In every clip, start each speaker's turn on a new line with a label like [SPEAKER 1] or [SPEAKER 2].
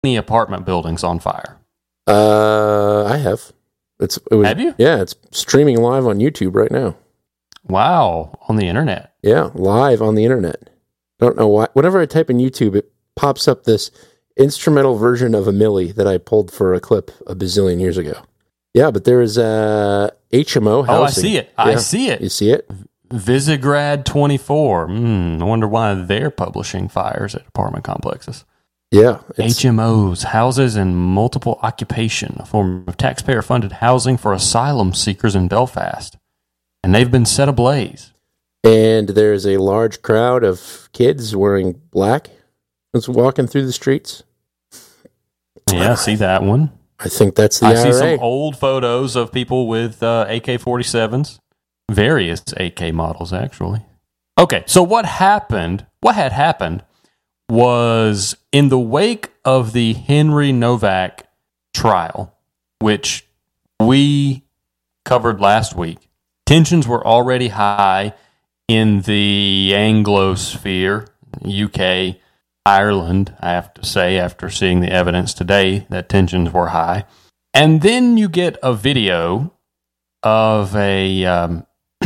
[SPEAKER 1] apartment buildings on fire?
[SPEAKER 2] I have.
[SPEAKER 1] Have you?
[SPEAKER 2] Yeah, it's streaming live on YouTube right now.
[SPEAKER 1] Wow, on the internet.
[SPEAKER 2] Yeah, live on the internet. Don't know why. Whenever I type in YouTube, it pops up this instrumental version of a Millie that I pulled for a clip a bazillion years ago. Yeah, but there is HMO housing.
[SPEAKER 1] Oh, I see it. I see it.
[SPEAKER 2] You see it?
[SPEAKER 1] Visegrad 24. I wonder why they're publishing fires at apartment complexes.
[SPEAKER 2] Yeah.
[SPEAKER 1] HMOs, houses in multiple occupation, a form of taxpayer-funded housing for asylum seekers in Belfast. And they've been set ablaze.
[SPEAKER 2] And there's a large crowd of kids wearing black that's walking through the streets.
[SPEAKER 1] Yeah, I see that one.
[SPEAKER 2] I think that's the
[SPEAKER 1] I
[SPEAKER 2] IRA.
[SPEAKER 1] see some old photos of people with AK-47s. Various AK models, actually. Okay, so what had happened was in the wake of the Henry Novak trial, which we covered last week, tensions were already high in the Anglosphere, UK, Ireland, I have to say, after seeing the evidence today, that tensions were high. And then you get a video of a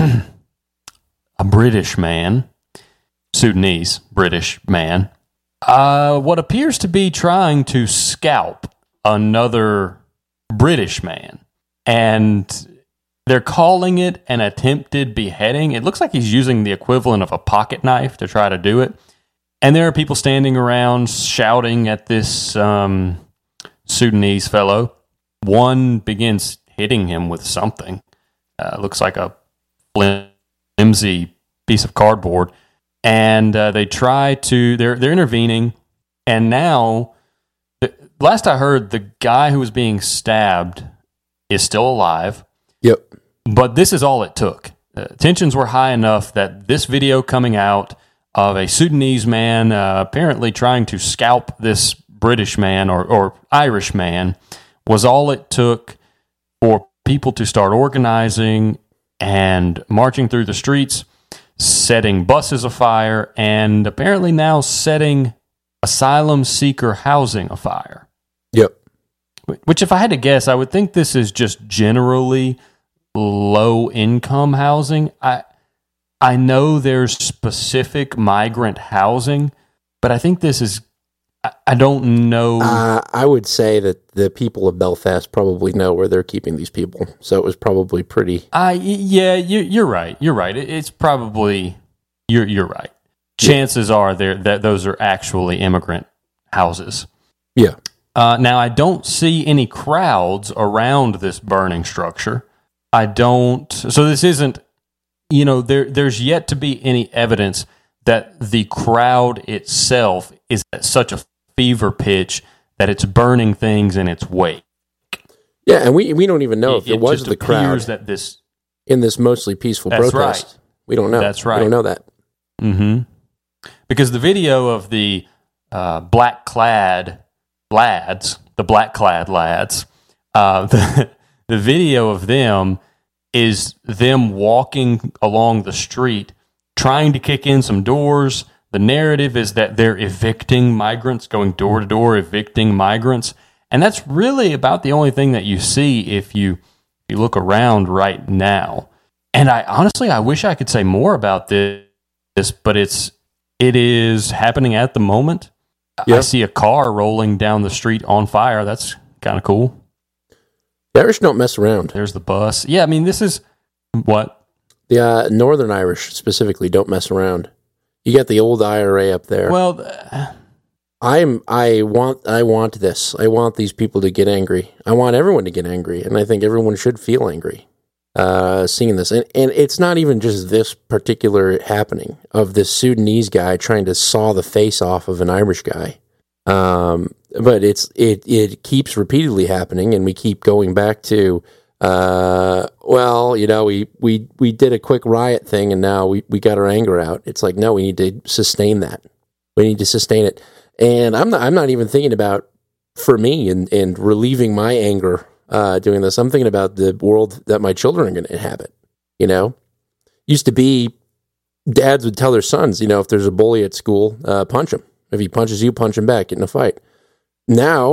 [SPEAKER 1] British man, Sudanese British man, what appears to be trying to scalp another British man. And they're calling it an attempted beheading. It looks like he's using the equivalent of a pocket knife to try to do it. And there are people standing around shouting at this Sudanese fellow. One begins hitting him with something. Looks like a flimsy piece of cardboard. And they try to, they're intervening. And now, last I heard, the guy who was being stabbed is still alive.
[SPEAKER 2] Yep.
[SPEAKER 1] But this is all it took. Tensions were high enough that this video coming out of a Sudanese man apparently trying to scalp this British man or Irish man was all it took for people to start organizing and marching through the streets, setting buses afire, and apparently now setting asylum seeker housing afire.
[SPEAKER 2] Yep.
[SPEAKER 1] Which, if I had to guess, I would think this is just generally low-income housing. I know there's specific migrant housing, but I think this is, I don't know.
[SPEAKER 2] I would say that the people of Belfast probably know where they're keeping these people, so it was probably pretty.
[SPEAKER 1] Yeah, you're right. You're right. It's probably, you're right. Chances are that those are actually immigrant houses.
[SPEAKER 2] Yeah.
[SPEAKER 1] Now, I don't see any crowds around this burning structure. So this isn't, there's yet to be any evidence that the crowd itself is at such a fever pitch that it's burning things in its wake.
[SPEAKER 2] Yeah, and we don't even know if it was the crowd
[SPEAKER 1] that this
[SPEAKER 2] in this mostly peaceful
[SPEAKER 1] That's
[SPEAKER 2] protest.
[SPEAKER 1] Right.
[SPEAKER 2] We don't know.
[SPEAKER 1] That's right.
[SPEAKER 2] We don't know that.
[SPEAKER 1] Mm-hmm. Because the video of the black-clad lads, the video of them is them walking along the street, trying to kick in some doors. The narrative is that they're evicting migrants, going door to door, evicting migrants. And that's really about the only thing that you see if you look around right now. And I wish I could say more about this, but it is happening at the moment. Yep. I see a car rolling down the street on fire. That's kind of cool.
[SPEAKER 2] The Irish don't mess around.
[SPEAKER 1] There's the bus. Yeah, I mean, this is what?
[SPEAKER 2] The Northern Irish specifically don't mess around. You got the old IRA up there.
[SPEAKER 1] Well,
[SPEAKER 2] I want this. I want these people to get angry. I want everyone to get angry, and I think everyone should feel angry seeing this. And it's not even just this particular happening of this Sudanese guy trying to saw the face off of an Irish guy. But it keeps repeatedly happening, and we keep going back to, we did a quick riot thing, and now we got our anger out. It's like, no, we need to sustain that. We need to sustain it. And I'm not even thinking about, for me, and relieving my anger doing this. I'm thinking about the world that my children are going to inhabit. Used to be, dads would tell their sons, if there's a bully at school, punch him. If he punches you, punch him back, get in a fight. now